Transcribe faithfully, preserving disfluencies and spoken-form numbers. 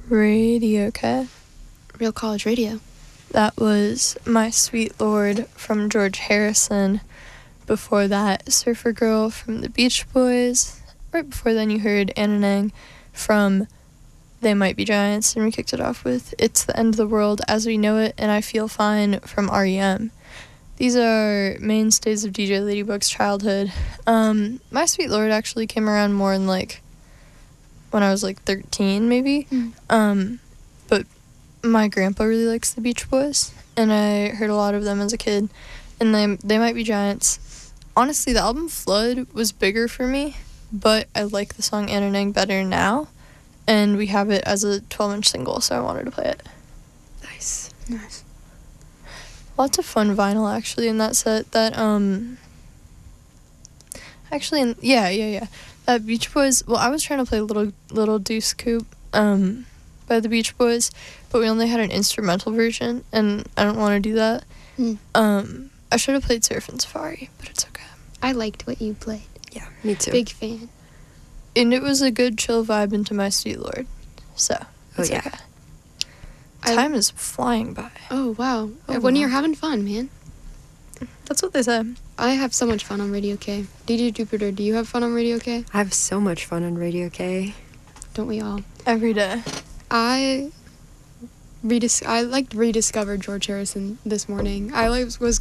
Radio K. Real College Radio. That was My Sweet Lord from George Harrison. Before that, Surfer Girl from the Beach Boys. Right before then, you heard Anna Nang from They Might Be Giants, and we kicked it off with It's the End of the World as We Know It, and I Feel Fine from R E M. These are mainstays of D J Ladybug's childhood. Um, My Sweet Lord actually came around more in, like, when I was, like, thirteen, maybe. Mm. Um, but my grandpa really likes the Beach Boys, and I heard a lot of them as a kid, and they, they Might Be Giants. Honestly, the album Flood was bigger for me, but I like the song Anna Nang better now, and we have it as a twelve-inch single, so I wanted to play it. Nice. Nice. Lots of fun vinyl, actually, in that set. That, um... Actually, in, yeah, yeah, yeah. That Beach Boys... Well, I was trying to play Little Little Deuce Coupe, um, by the Beach Boys, but we only had an instrumental version, and I don't want to do that. Mm. Um, I should have played Surfin' Safari, but it's okay. I liked what you played. Yeah, me too. Big fan. And it was a good chill vibe into My Sweet Lord, so Oh, it's yeah. okay. I- Time is flying by. Oh, wow. Oh, when wow. you're having fun, man. That's what they said. I have so much fun on Radio K. D J Jupiter, do you have fun on Radio K? I have so much fun on Radio K. Don't we all? Every day. I redis- I like rediscovered George Harrison this morning. I like was